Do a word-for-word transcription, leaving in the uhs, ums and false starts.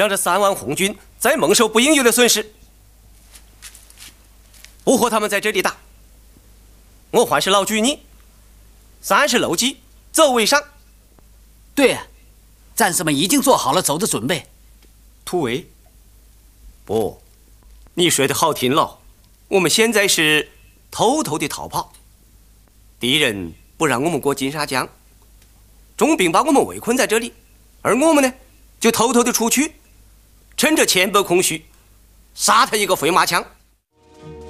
让这三万红军再蒙受不应有的损失。不和他们在这里打，我还是老举你，三十路计走为上。 对，战士们已经做好了走的准备。 突围？不，你说的好听了。我们现在是偷偷的逃跑，敌人不让我们过金沙江，重兵把我们围困在这里，而我们呢，就偷偷的出去，趁着前背空虚，杀他一个回马枪。